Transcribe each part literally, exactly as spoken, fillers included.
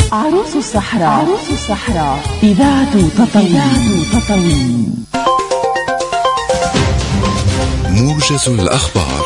عروس الصحراء. عروس الصحراء إذاعة تطاوين. موجز الأخبار.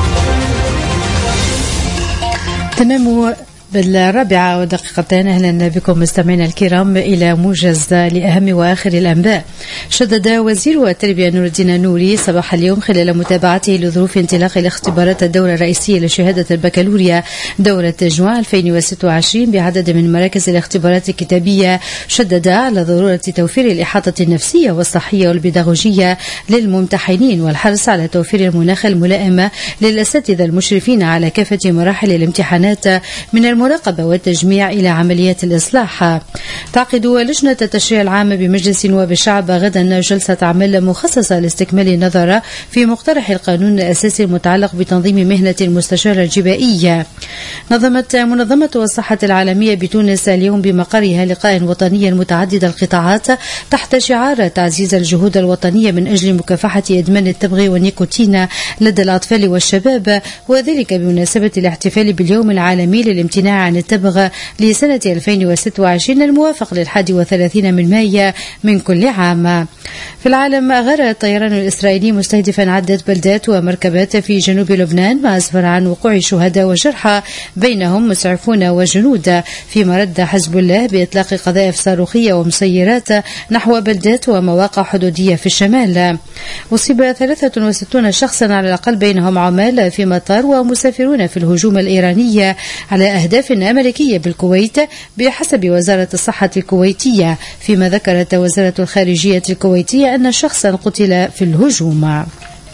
تمام بالرابعة ودقيقتين. أهلا بكم مستمعينا الكرام إلى موجز لأهم وآخر الأنباء. شدد وزير التربية نور الدين نوري صباح اليوم خلال متابعته لظروف انطلاق الاختبارات الدورة الرئيسية لشهادة البكالوريا دورة جوان ألفين وستة وعشرين بعدد من مراكز الاختبارات الكتابية، شدد على ضرورة توفير الإحاطة النفسية والصحية والبيداغوجية للممتحنين والحرص على توفير المناخ الملائم للأساتذة المشرفين على كافة مراحل الامتحانات من المراقبة والتجميع إلى عمليات الإصلاح. تعقد لجنة التشريع العام بمجلس نواب الشعب غدا جلسة عمل مخصصة لاستكمال النظر في مقترح القانون الأساسي المتعلق بتنظيم مهنة المستشار الجبائي. نظمت منظمة الصحة العالمية بتونس اليوم بمقرها لقاء وطنيا متعدد القطاعات تحت شعار تعزيز الجهود الوطنية من أجل مكافحة إدمان التبغ والنيكوتين لدى الأطفال والشباب، وذلك بمناسبة الاحتفال باليوم العالمي للامتناع عن التبغ لسنة ألفين وستة وعشرين الموافق للحادي والثلاثين من مايو من كل عام. في العالم، أغار الطيران الإسرائيلي مستهدفا عدة بلدات ومركبات في جنوب لبنان، ما أسفر عن وقوع شهداء وجرحى بينهم مسعفون وجنود، فيما رد حزب الله بإطلاق قذائف صاروخية ومسيرات نحو بلدات ومواقع حدودية في الشمال. أصيب ثلاثة وستين شخصا على الأقل بينهم عمال في مطار ومسافرون في الهجوم الإيراني على أهداف أمريكية بالكويت بحسب وزارة الصحة الكويتية، فيما ذكرت وزارة الخارجية الكويتية أن شخصا قتل في الهجوم.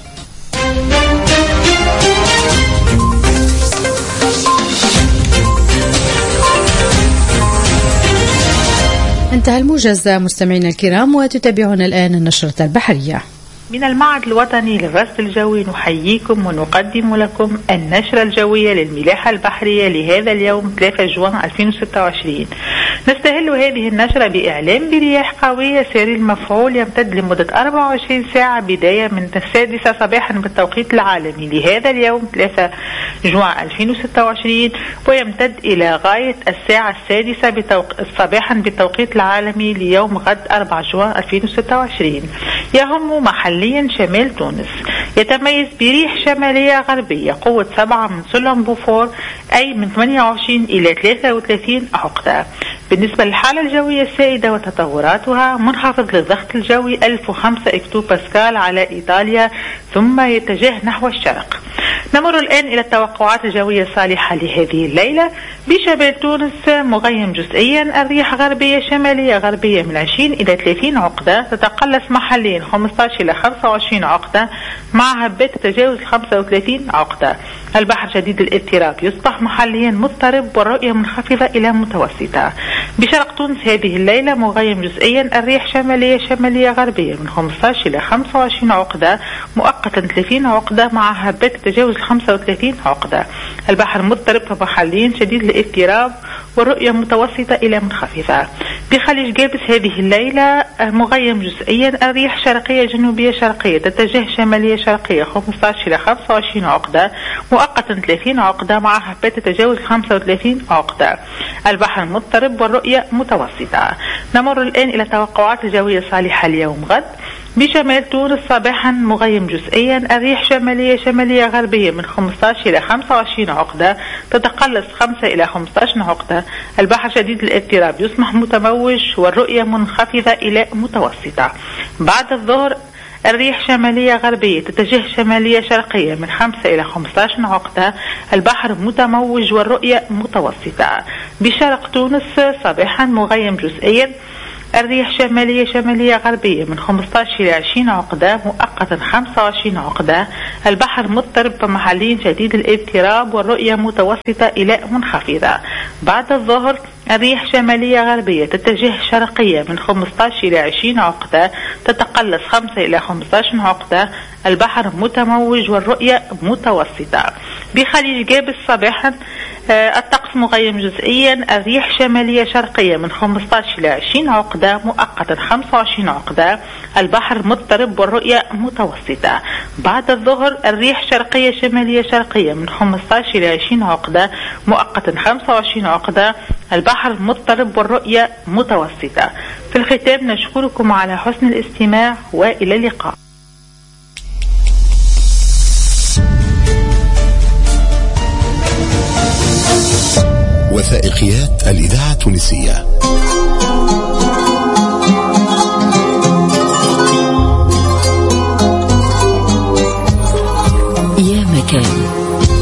انتهى الموجز مستمعينا الكرام، وتتابعون الآن النشرة البحرية. من المعهد الوطني للرصد الجوي نحييكم ونقدم لكم النشرة الجوية للملاحة البحرية لهذا اليوم ثلاثة جوان ألفين وستة وعشرين. نستهل هذه النشرة بإعلام برياح قوية سريع المفعول يمتد لمدة أربعة وعشرين ساعة بداية من السادسة صباحا بالتوقيت العالمي لهذا اليوم ثلاثة جوان ألفين وستة وعشرين، ويمتد إلى غاية الساعة السادسة بتوق... صباحا بالتوقيت العالمي ليوم غد أربعة جوان ألفين وستة وعشرين. يهم محل شمال تونس، يتميز بريح شمالية غربية قوة سبعة من سلم بوفور، أي من ثمانية وعشرين إلى ثلاثة وثلاثين عقدة. بالنسبة للحالة الجوية السائدة وتطوراتها، منخفض للضغط الجوي ألف وخمسة اكتو باسكال على إيطاليا ثم يتجه نحو الشرق. نمر الآن إلى التوقعات الجوية الصالحة لهذه الليلة. بشمال تونس مغيم جزئيا، الرياح غربية شمالية غربية من عشرين إلى ثلاثين عقدة، تتقلص محليا خمسة عشر إلى خمسة وعشرين عقدة مع هبات تتجاوز خمسة وثلاثين عقدة. البحر شديد الاضطراب يصبح محليا مضطرب والرؤية منخفضة إلى متوسطة. بشرق تونس هذه الليلة مغيم جزئيا، الرياح شمالية شمالية غربية من خمسة عشر إلى خمسة وعشرين عقدة، مؤقتا ثلاثين عقدة مع هبات تتجاوز خمسة وثلاثين عقدة. البحر مضطرب محليا شديد الاضطراب والرؤية متوسطة إلى منخفضة. بخليج جابس هذه الليلة مغيم جزئيا، الرياح شرقية جنوبية شرقية تتجه شمالية شرقية خمسة عشر إلى خمسة وعشرين عقدة، مؤقتا ثلاثين عقدة مع هبات تتجاوز خمسة وثلاثين عقدة. البحر مضطرب والرؤية متوسطة. نمر الآن إلى توقعات الجوية الصالحة اليوم غد. بشمال تونس صباحا مغيم جزئيا، الريح شمالية شمالية غربية من خمسة عشر إلى خمسة وعشرين عقدة، تتقلص خمسة إلى خمسة عشر عقدة. البحر شديد الاضطراب يصبح متموج والرؤية منخفضة إلى متوسطة. بعد الظهر الريح شمالية غربية تتجه شمالية شرقية من خمسة إلى خمسة عشر عقدة، البحر متموج والرؤية متوسطة. بشرق تونس صباحا مغيم جزئيا، الريح شمالية شمالية غربية من خمسة عشر إلى عشرين عقدة، مؤقتا خمسة وعشرين عقدة. البحر مضطرب محليا شديد الاضطراب والرؤية متوسطة إلى منخفضة. بعد الظهر الريح شمالية غربية تتجه شرقية من خمسة عشر إلى عشرين عقدة، تتقلص خمسة إلى خمسة عشر عقدة. البحر متموج والرؤية متوسطة. بخليج جابس صباحا الطقس طقس مغيم جزئيا. الريح شمالية شرقية من خمسة عشر إلى عشرين عقدة، مؤقتا خمسة وعشرين عقدة. البحر مضطرب والرؤية متوسطة. بعد الظهر الريح شرقية شمالية شرقية من خمسة عشر إلى عشرين عقدة، مؤقتا خمسة وعشرين عقدة. البحر مضطرب والرؤية متوسطة. في الختام نشكركم على حسن الاستماع وإلى اللقاء. وثائقيات الإذاعة التونسية.